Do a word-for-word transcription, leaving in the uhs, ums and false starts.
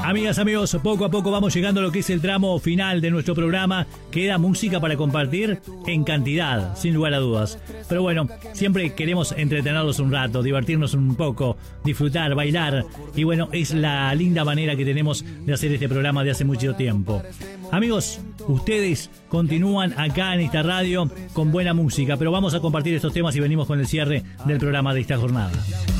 Amigas, amigos, poco a poco vamos llegando a lo que es el tramo final de nuestro programa. Queda música para compartir en cantidad, sin lugar a dudas. Pero bueno, siempre queremos entretenerlos un rato, divertirnos un poco, disfrutar, bailar. Y bueno, es la linda manera que tenemos de hacer este programa de hace mucho tiempo. Amigos, ustedes continúan acá en esta radio con buena música, pero vamos a compartir estos temas y venimos con el cierre del programa de esta jornada.